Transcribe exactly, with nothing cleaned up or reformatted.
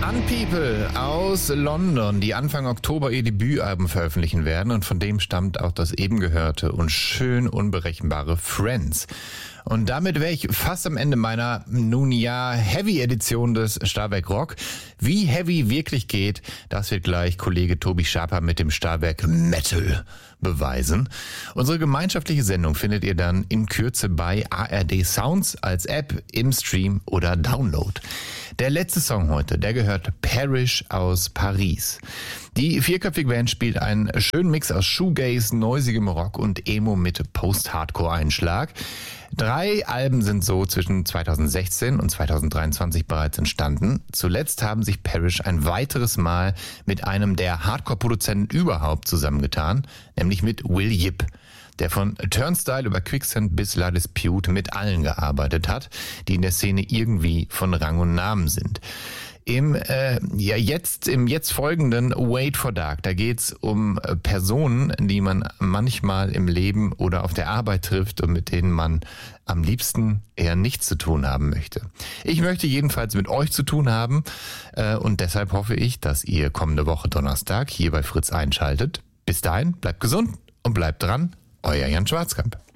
Unpeople aus London, die Anfang Oktober ihr Debütalbum veröffentlichen werden, und von dem stammt auch das eben gehörte und schön unberechenbare Friends. Und damit wäre ich fast am Ende meiner, nun ja, Heavy-Edition des Starwerk Rock. Wie Heavy wirklich geht, das wird gleich Kollege Tobi Schaper mit dem Starwerk Metal beweisen. Unsere gemeinschaftliche Sendung findet ihr dann in Kürze bei A R D Sounds als App, im Stream oder Download. Der letzte Song heute, der gehört Parish aus Paris. Die vierköpfige Band spielt einen schönen Mix aus Shoegaze, neusigem Rock und Emo mit Post-Hardcore-Einschlag. Drei Alben sind so zwischen zweitausendsechzehn und zweitausenddreiundzwanzig bereits entstanden. Zuletzt haben sich Parish ein weiteres Mal mit einem der Hardcore-Produzenten überhaupt zusammengetan, nämlich mit Will Yip, der von Turnstile über Quicksand bis La Dispute mit allen gearbeitet hat, die in der Szene irgendwie von Rang und Namen sind. Im äh, ja jetzt im jetzt folgenden Wait for Dark, da geht's um äh, Personen, die man manchmal im Leben oder auf der Arbeit trifft und mit denen man am liebsten eher nichts zu tun haben möchte. Ich möchte jedenfalls mit euch zu tun haben äh, und deshalb hoffe ich, dass ihr kommende Woche Donnerstag hier bei Fritz einschaltet. Bis dahin, bleibt gesund und bleibt dran, euer Jan Schwarzkamp.